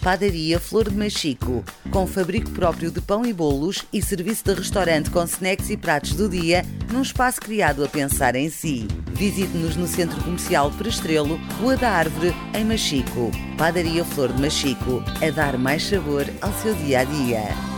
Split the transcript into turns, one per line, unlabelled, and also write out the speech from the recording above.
Padaria Flor de Machico, com fabrico próprio de pão e bolos e serviço de restaurante com snacks e pratos do dia, num espaço criado a pensar em si. Visite-nos no Centro Comercial Perestrelo, Rua da Árvore, em Machico. Padaria Flor de Machico, a dar mais sabor ao seu dia-a-dia.